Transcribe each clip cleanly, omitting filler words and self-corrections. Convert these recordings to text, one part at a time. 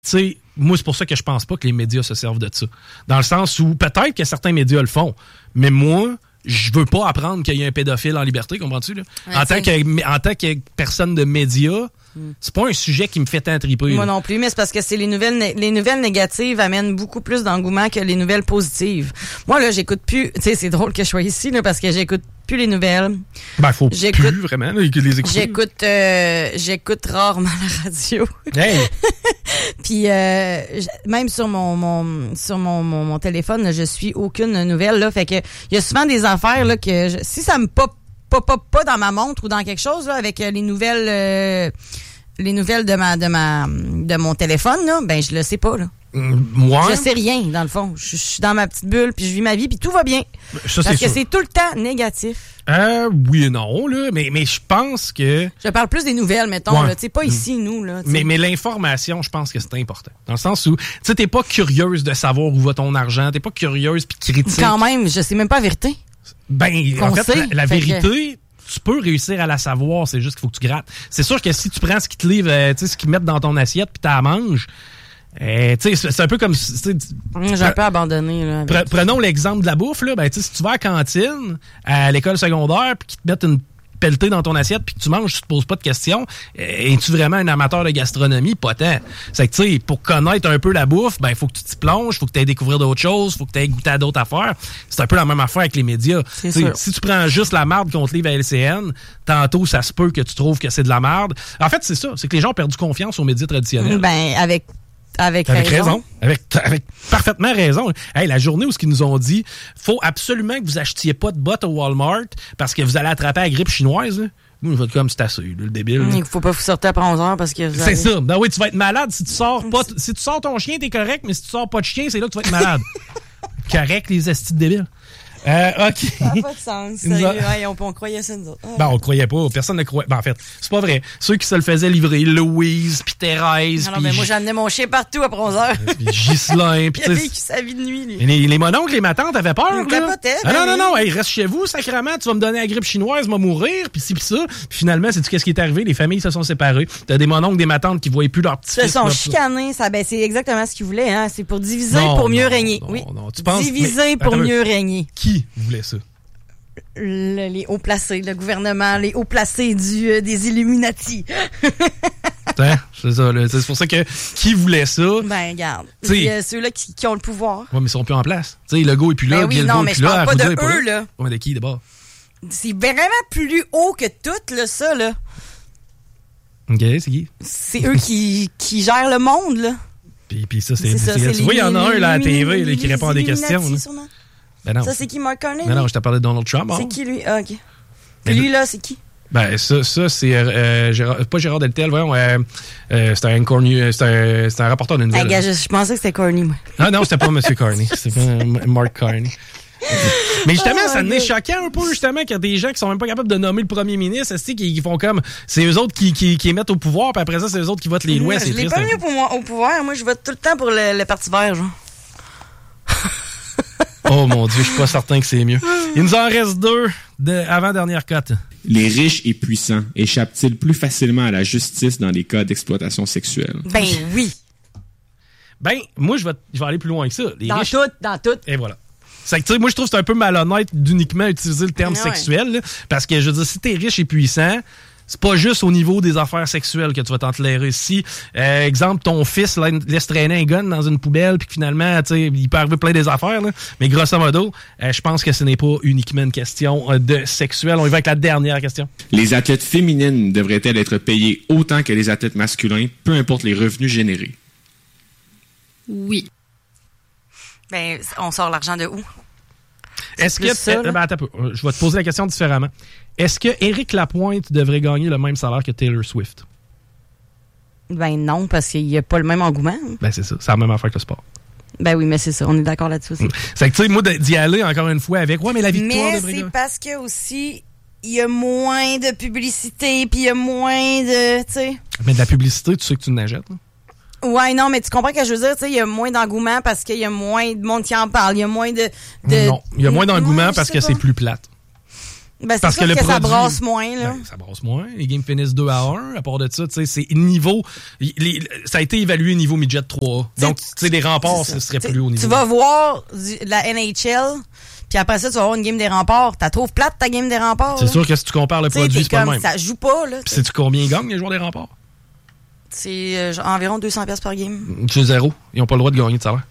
tu sais, moi, c'est pour ça que je pense pas que les médias se servent de ça. Dans le sens où, peut-être que certains médias le font, mais moi, je veux pas apprendre qu'il y a un pédophile en liberté, comprends-tu? Là? Ouais, en tant que personne de médias, c'est pas un sujet qui me fait tant triper. Moi non plus, mais c'est parce que c'est les nouvelles négatives amènent beaucoup plus d'engouement que les nouvelles positives. Moi, là, j'écoute plus... Tu sais, c'est drôle que je sois ici, là, parce que j'écoute plus les nouvelles. Ben, faut plus vraiment là, les écouter. J'écoute rarement la radio. Hey. Puis même sur mon téléphone, là, je suis aucune nouvelle là, fait que il y a souvent des affaires là que si ça me pop pas dans ma montre ou dans quelque chose là avec les nouvelles de mon téléphone là, ben je le sais pas là. Moi, je sais rien dans le fond. Je suis dans ma petite bulle puis je vis ma vie puis tout va bien. Ça, parce que sûr. c'est tout le temps négatif. Oui et non là, mais je pense que je parle plus des nouvelles mettons là, tu sais pas ici nous là. Mais l'information, je pense que c'est important. Dans le sens où tu sais t'es pas curieuse de savoir où va ton argent, t'es pas curieuse puis critique. Quand même, je sais même pas la vérité. Ben en fait la vérité tu peux réussir à la savoir, c'est juste qu'il faut que tu grattes. C'est sûr que si tu prends ce qu'ils te livrent, tu sais ce qu'ils mettent dans ton assiette puis tu la manges, tu sais, c'est un peu comme... J'ai un peu abandonné. Là, prenons l'exemple de la bouffe. Là, ben, si tu vas à la cantine, à l'école secondaire, puis qu'ils te mettent une pelletée dans ton assiette, puis que tu manges, tu te poses pas de questions, es-tu vraiment un amateur de gastronomie? Pas tant. C'est que, tu sais, pour connaître un peu la bouffe, ben, il faut que tu t'y plonges, il faut que tu ailles découvrir d'autres choses, il faut que tu ailles goûter à d'autres affaires. C'est un peu la même affaire avec les médias. Si tu prends juste la marde qu'on te livre à LCN, tantôt, ça se peut que tu trouves que c'est de la marde. En fait, c'est ça. C'est que les gens ont perdu confiance aux médias traditionnels. Ben, avec raison. Avec parfaitement raison. Hey, la journée où ce qu'ils nous ont dit, faut absolument que vous achetiez pas de bottes au Walmart parce que vous allez attraper la grippe chinoise. Là. Nous, je vais comme c'est assez, le débile. Il faut pas vous sortir après 11 heures parce que vous C'est ça. Ben oui, tu vas être malade si tu sors pas. Si tu sors ton chien, t'es correct, mais si tu sors pas de chien, c'est là que tu vas être malade. Correct, les estis de débiles. OK. Ça n'a pas de sens. Sérieux, on croyait ça, nous autres. Ben, on croyait pas. Personne ne croyait. Ben, en fait, c'est pas vrai. Ceux qui se le faisaient livrer, Louise, puis Thérèse. Non, mais moi, j'amenais mon chien partout après 11 heures. Puis Ghislain. Puis il a vécu sa vie de nuit, lui. Les mononcles, les matantes avaient peur. Ils capotaient. Non. Hey, reste chez vous, sacrément. Tu vas me donner la grippe chinoise, je vais mourir. Puis ci, puis ça. Puis finalement, sais-tu qu'est-ce qui est arrivé? Les familles se sont séparées. T'as des mononcles, des matantes qui voyaient plus leur petit-fils. Ils se sont chicanés. C'est exactement ce qu'ils voulaient. Hein. C'est pour diviser, pour mieux régner. Oui. Tu penses, diviser pour mieux régner. Qui voulait ça? Les hauts placés, le gouvernement, les hauts placés des Illuminati. C'est ça, là. C'est pour ça que qui voulait ça? Ben, regarde. Ceux-là qui ont le pouvoir. Ouais, mais ils sont plus en place. Tu sais, Legault est plus là, oui, non, mais je parle pas de eux, là. Ouais, mais de qui, d'abord? C'est vraiment plus haut que tout, là, ça, là. OK, c'est qui? C'est eux qui gèrent le monde, là. Puis ça, c'est tu vois, il y en a un, là, à la TV, là, qui répond à des questions. Ben non. Ça, c'est qui, Mark Carney? Non, je t'ai parlé de Donald Trump. C'est qui, lui? Ah, OK. Et lui, là, c'est qui? Ben, ça c'est pas Gérard Deltel, voyons. C'était un Corny, c'était un rapporteur d'une nouvelle. Je pensais que c'était Corny, moi. Ah non, c'était pas M. Carney. C'était pas Mark Carney. Mais justement, ça n'est choquant un peu, justement, qu'il y a des gens qui sont même pas capables de nommer le premier ministre, qui font comme... C'est eux autres qui mettent au pouvoir, puis après ça, c'est eux autres qui votent les lois. Je l'ai pas mis au pouvoir. Moi, je vote tout le temps pour le Parti vert, genre. Oh mon Dieu, je suis pas certain que c'est mieux. Il nous en reste 2 avant-dernière cote. Les riches et puissants échappent-ils plus facilement à la justice dans les cas d'exploitation sexuelle? Ben oui. Ben, moi, je vais aller plus loin que ça. Dans tout. Et voilà. C'est que, tu sais, moi, je trouve que c'est un peu malhonnête d'uniquement utiliser le terme sexuel, là, parce que, je veux dire, si t'es riche et puissant, c'est pas juste au niveau des affaires sexuelles que tu vas t'entlairer. Si, exemple, ton fils laisse traîner un gun dans une poubelle, puis que finalement, tu sais, il peut arriver plein des affaires, là, mais grosso modo, je pense que ce n'est pas uniquement une question de sexuel. On y va avec la dernière question. Les athlètes féminines devraient-elles être payées autant que les athlètes masculins, peu importe les revenus générés? Oui. Ben, on sort l'argent de où? Est-ce que... attends un peu. Je vais te poser la question différemment. Est-ce que Éric Lapointe devrait gagner le même salaire que Taylor Swift? Ben non, parce qu'il n'y a pas le même engouement. Ben c'est ça. C'est la même affaire que le sport. Ben oui, mais c'est ça. On est d'accord là-dessus aussi. C'est que, tu sais, moi, d'y aller encore une fois avec... Ouais, mais la victoire devrait gagner. Mais c'est parce que aussi... Il y a moins de publicité, puis il y a moins de... Tu sais... Mais de la publicité, tu sais que tu n'achètes, là? Ouais, non, mais tu comprends ce que je veux dire, tu sais, il y a moins d'engouement parce qu'il y a moins de monde qui en parle, il y a moins de... Non, il y a moins d'engouement parce que c'est plus plate. Ben, c'est sûr que ça brasse moins, là. Ben, ça brasse moins. Les games finissent 2-1. À part de ça, tu sais, c'est niveau... ça a été évalué niveau midget 3. Donc, tu sais, des remparts, ce serait plus haut niveau. Tu vas voir la NHL, puis après ça, tu vas avoir une game des remparts. T'as trouvé plate ta game des remparts? C'est sûr que si tu compares le produit, c'est pas le même. Ça joue pas, là. Puis sais-tu combien ils gagnent, les joueurs des remparts? C'est environ 200$ par game. C'est zéro. Ils ont pas le droit de gagner de salaire.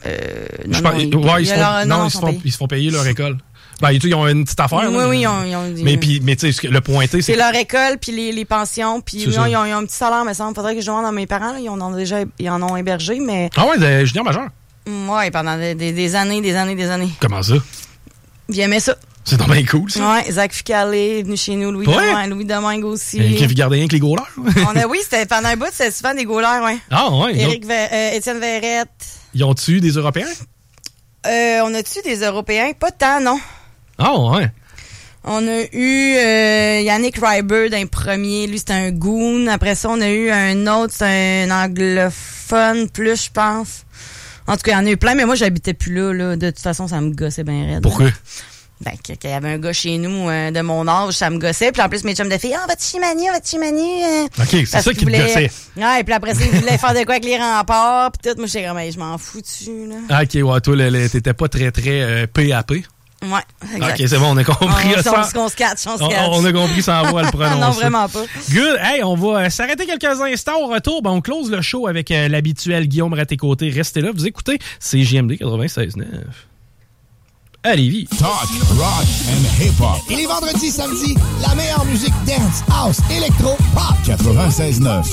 Ils se font payer leur école. Ben, ils ont une petite affaire. Oui, ils ont mais tu sais, le pointé, c'est leur école, puis les pensions, puis ils ont un petit salaire, mais ça me faudrait que je demande à mes parents. Là, ils en ont hébergé, mais... Ah ouais, junior majeur? Oui, pendant des années. Comment ça? Ils aimaient ça. C'est donc bien cool, ça. Ouais, Zach Ficalé est venu chez nous, Louis Domingue aussi. Qui gardait rien que les goalers? Oui, c'était pendant un bout, c'était souvent des goalers, ouais. Ah ouais. Étienne Verrette. Ils ont-tu des Européens? On a-tu des Européens? Pas tant, non. Ah ouais. On a eu Yannick Ryber d'un premier. Lui, c'était un goon. Après ça, on a eu un autre, c'est un anglophone plus, je pense. En tout cas, il y en a eu plein, mais moi, j'habitais plus là. De toute façon, ça me gossait bien raide. Pourquoi? Ben, qu'il y avait un gars chez nous de mon âge, ça me gossait. Puis en plus, mes chums de filles, va-tu chez Manu? OK, c'est ça qui te gossait. Ouais, puis après ça, ils voulaient faire de quoi avec les remparts. Puis tout, moi, j'étais comme, je m'en fous dessus, là. Ah, OK, ouais, toi, t'étais pas très PAP. Ouais, exact. OK, c'est bon, on a compris ça. On se catch. On a compris sans voix le prononcer. Non, vraiment pas. Good. Hey, on va s'arrêter quelques instants. Au retour, on close le show avec l'habituel Guillaume Raté-Côté. Restez là, vous écoutez CJMD 96.9. À Lévis. Talk, rock and hip-hop. Et les vendredis, samedis, la meilleure musique dance, house, électro, pop. 96.9.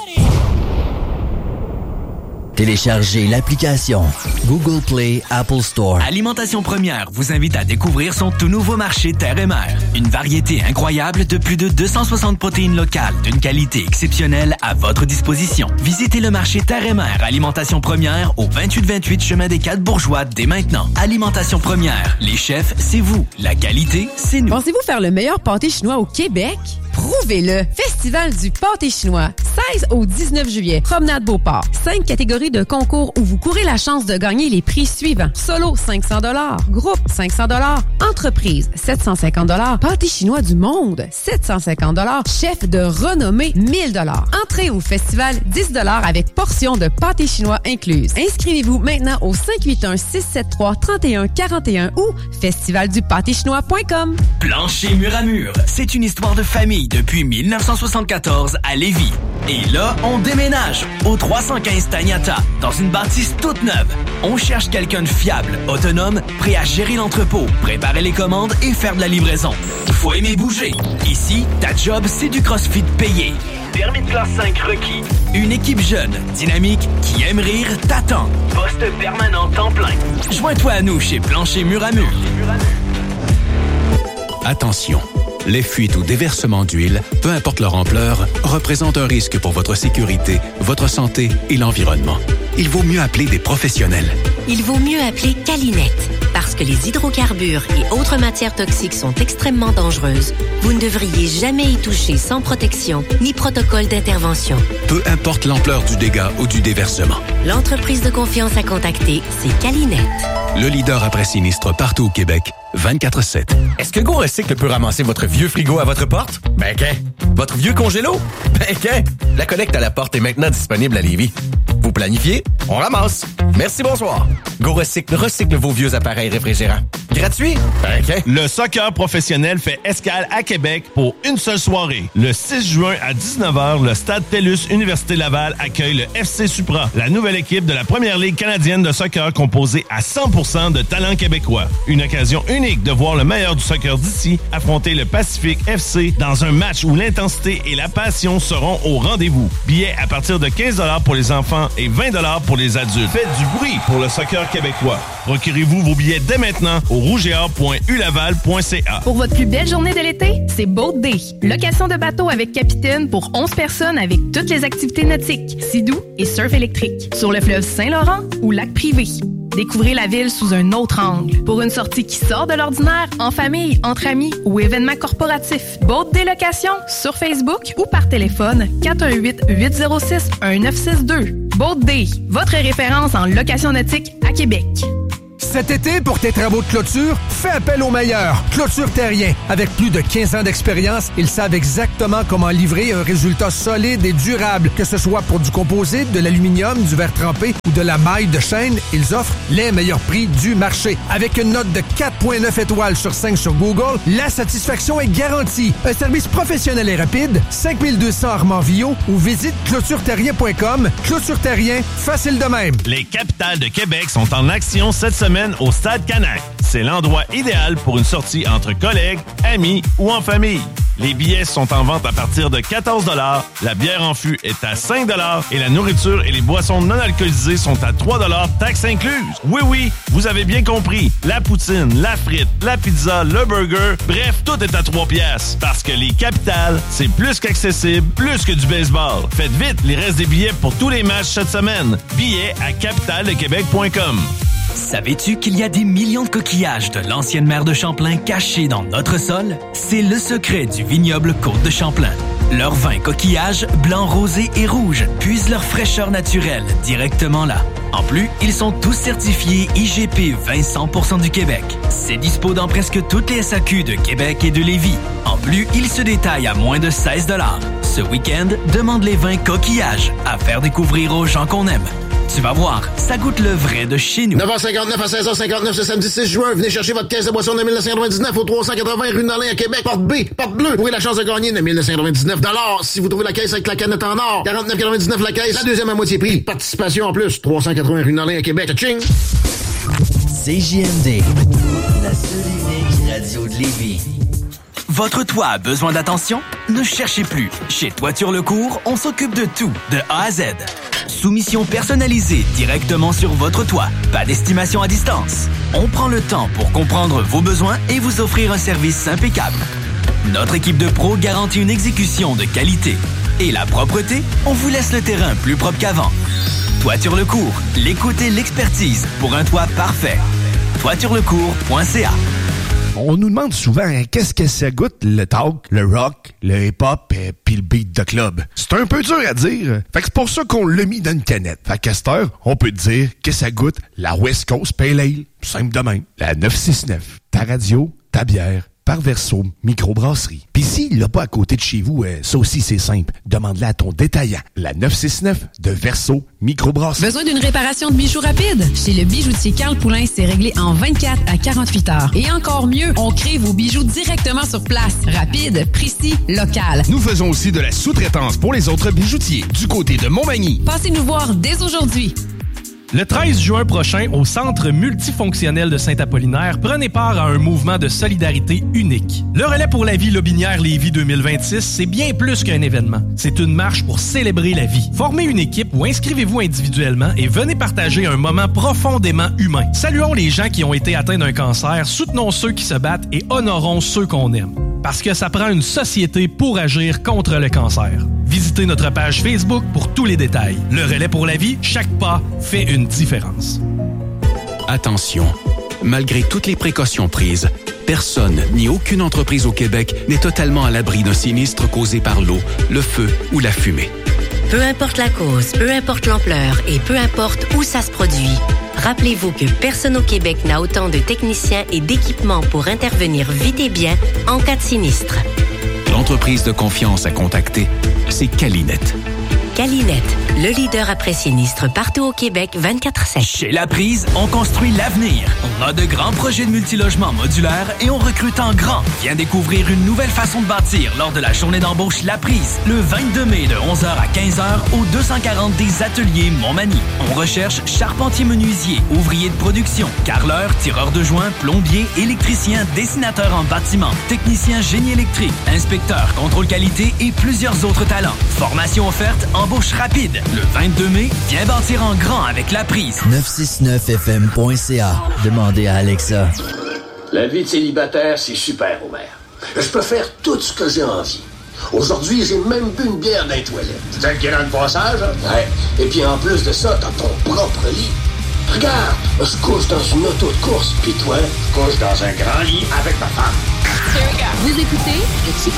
Téléchargez l'application Google Play Apple Store. Alimentation Première vous invite à découvrir son tout nouveau marché Terre et Mer. Une variété incroyable de plus de 260 protéines locales d'une qualité exceptionnelle à votre disposition. Visitez le marché Terre et Mer Alimentation Première au 2828 chemin des 4 Bourgeois dès maintenant. Alimentation Première, les chefs, c'est vous. La qualité, c'est nous. Pensez-vous faire le meilleur pâté chinois au Québec? Prouvez-le! Festival du pâté chinois, 16 au 19 juillet, Promenade Beauport. 5 catégories de concours où vous courez la chance de gagner les prix suivants. Solo, 500 $. Groupe, 500 $. Entreprise, 750 $. Pâté chinois du monde, 750 $. Chef de renommée, 1000 $. Entrée au festival, 10 $ avec portion de pâté chinois incluse. Inscrivez-vous maintenant au 581-673-3141 ou festivaldupâtéchinois.com. Plancher mur à mur, c'est une histoire de famille depuis 1974 à Lévis. Et là, on déménage au 315 Taniata, dans une bâtisse toute neuve. On cherche quelqu'un de fiable, autonome, prêt à gérer l'entrepôt, préparer les commandes et faire de la livraison. Faut aimer bouger. Ici, ta job, c'est du CrossFit payé. Permis de classe 5 requis. Une équipe jeune, dynamique, qui aime rire, t'attend. Poste permanent temps plein. Joins-toi à nous chez Plancher Mur à Mur. Attention, les fuites ou déversements d'huile, peu importe leur ampleur, représentent un risque pour votre sécurité, votre santé et l'environnement. Il vaut mieux appeler des professionnels. Il vaut mieux appeler Calinette. Parce que les hydrocarbures et autres matières toxiques sont extrêmement dangereuses, vous ne devriez jamais y toucher sans protection ni protocole d'intervention. Peu importe l'ampleur du dégât ou du déversement. L'entreprise de confiance à contacter, c'est Calinette. Le leader après sinistre partout au Québec, 24/7. Est-ce que Go Recycle peut ramasser votre vieux frigo à votre porte? Ben qu'un. Votre vieux congélo? Ben qu'un. La collecte à la porte est maintenant disponible à Lévis. Vous planifiez, on ramasse. Merci, bonsoir. Go Recycle recycle vos vieux appareils réfrigérants. Gratuit? Ben qu'un. Le soccer professionnel fait escale à Québec pour une seule soirée. Le 6 juin à 19h, le Stade TELUS Université Laval accueille le FC Supra, la nouvelle équipe de la Première Ligue canadienne de soccer composée à 100% de talents québécois. Une occasion unique de voir le meilleur du soccer d'ici affronter le Pacifique FC dans un match où l'intensité et la passion seront au rendez-vous. Billets à partir de 15$ pour les enfants et 20$ pour les adultes. Faites du bruit pour le soccer québécois. Procurez-vous vos billets dès maintenant au rougeetor.ulaval.ca. Pour votre plus belle journée de l'été, c'est Boat Day. Location de bateau avec capitaine pour 11 personnes avec toutes les activités nautiques, sidou et surf électrique. Sur le fleuve Saint-Laurent ou lac privé. Découvrez la ville sous un autre angle. Pour une sortie qui sort de l'ordinaire, en famille, entre amis ou événements corporatifs. Boat Day Location sur Facebook ou par téléphone 418-806-1962. Boat Day, votre référence en location nautique à Québec. Cet été, pour tes travaux de clôture, fais appel aux meilleurs. Clôture Terrien. Avec plus de 15 ans d'expérience, ils savent exactement comment livrer un résultat solide et durable. Que ce soit pour du composite, de l'aluminium, du verre trempé ou de la maille de chaîne, ils offrent les meilleurs prix du marché. Avec une note de 4,9 étoiles sur 5 sur Google, la satisfaction est garantie. Un service professionnel et rapide, 5200 Armand-Villot ou visite clôtureterrien.com. Clôture Terrien, facile de même. Les capitales de Québec sont en action cette semaine au Stade Canac. C'est l'endroit idéal pour une sortie entre collègues, amis ou en famille. Les billets sont en vente à partir de 14 $, la bière en fût est à 5 $ et la nourriture et les boissons non alcoolisées sont à 3 $, taxes incluses. Oui, vous avez bien compris. La poutine, la frite, la pizza, le burger, bref, tout est à 3 piastres. Parce que les capitales, c'est plus qu'accessible, plus que du baseball. Faites vite, il reste des billets pour tous les matchs cette semaine. Billets à capitaledequebec.com. Savais-tu qu'il y a des millions de coquillages de l'ancienne mer de Champlain cachés dans notre sol? C'est le secret du vignoble Côte de Champlain. Leurs vins coquillages, blancs, rosés et rouges, puisent leur fraîcheur naturelle directement là. En plus, ils sont tous certifiés IGP 20% du Québec. C'est dispo dans presque toutes les SAQ de Québec et de Lévis. En plus, ils se détaillent à moins de 16 $. Ce week-end, demande les vins coquillages à faire découvrir aux gens qu'on aime. Tu vas voir, ça goûte le vrai de chez nous. 9h59 à 16h59 ce samedi 6 juin. Venez chercher votre caisse de boisson de 1999 au 380 rue Nolin à Québec. Porte B, porte bleue. Vous aurez la chance de gagner de 1999 $ si vous trouvez la caisse avec la canette en or. 49,99 la caisse. La deuxième à moitié prix. Participation en plus. 380 rue Nolin à Québec. Tching! CJMD, la seule unique radio de Lévis. Votre toit a besoin d'attention? Ne cherchez plus. Chez Toiture Lecourt, on s'occupe de tout, de A à Z. Soumission personnalisée directement sur votre toit. Pas d'estimation à distance. On prend le temps pour comprendre vos besoins et vous offrir un service impeccable. Notre équipe de pros garantit une exécution de qualité. Et la propreté, on vous laisse le terrain plus propre qu'avant. Toiture Lecourt, l'écoute et l'expertise pour un toit parfait. toiturelecourt.ca. On nous demande souvent qu'est-ce que ça goûte le talk, le rock, le hip-hop puis le beat de club. C'est un peu dur à dire. Fait que c'est pour ça qu'on l'a mis dans une canette. Fait qu'à cette heure, on peut dire que ça goûte la West Coast Pale Ale. Simple de même. La 969. Ta radio, ta bière. Par Verso Microbrasserie. Puis s'il l'a pas à côté de chez vous, ça aussi c'est simple. Demande-la à ton détaillant. La 969 de Verso Microbrasserie. Besoin d'une réparation de bijoux rapide? Chez le bijoutier Carl Poulin, c'est réglé en 24 à 48 heures. Et encore mieux, on crée vos bijoux directement sur place. Rapide, précis, local. Nous faisons aussi de la sous-traitance pour les autres bijoutiers du côté de Montmagny. Passez nous voir dès aujourd'hui. Le 13 juin prochain, au Centre multifonctionnel de Saint-Apollinaire, prenez part à un mouvement de solidarité unique. Le Relais pour la vie Lobinière-Lévis 2026, c'est bien plus qu'un événement. C'est une marche pour célébrer la vie. Formez une équipe ou inscrivez-vous individuellement et venez partager un moment profondément humain. Saluons les gens qui ont été atteints d'un cancer, soutenons ceux qui se battent et honorons ceux qu'on aime. Parce que ça prend une société pour agir contre le cancer. Visitez notre page Facebook pour tous les détails. Le Relais pour la vie, chaque pas fait une différence. Attention, malgré toutes les précautions prises, personne ni aucune entreprise au Québec n'est totalement à l'abri d'un sinistre causé par l'eau, le feu ou la fumée. Peu importe la cause, peu importe l'ampleur et peu importe où ça se produit, rappelez-vous que personne au Québec n'a autant de techniciens et d'équipements pour intervenir vite et bien en cas de sinistre. L'entreprise de confiance à contacter, c'est Calinette. Calinette, le leader après sinistre partout au Québec 24/7. Chez La Prise, on construit l'avenir. On a de grands projets de multilogement modulaires et on recrute en grand. Viens découvrir une nouvelle façon de bâtir lors de la journée d'embauche La Prise, le 22 mai de 11h à 15h au 240 des Ateliers Montmagny. On recherche charpentier-menuisier, ouvrier de production, carreleur, tireur de joint, plombier, électricien, dessinateur en bâtiment, technicien génie électrique, inspecteur, contrôle qualité et plusieurs autres talents. Formation offerte, embauche rapide. Le 22 mai, viens bâtir en grand avec La Prise. 969fm.ca. Demandez à Alexa. La vie de célibataire, c'est super, Homer. Je peux faire tout ce que j'ai envie. Aujourd'hui, j'ai même bu une bière dans les toilettes. C'est qui est dans le passage, hein? Ouais. Et puis en plus de ça, t'as ton propre lit. Regarde, je couche dans une auto de course, puis toi, je couche dans un grand lit avec ma femme. Vous écoutez le Chico